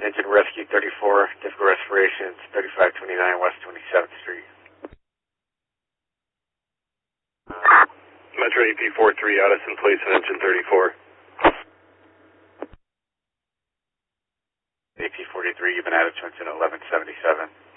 Engine Rescue 34, difficult respirations, 3529 West 27th Street. Metro AP43, Addison Place and Engine 34. AP43, you've been added to engine 1177.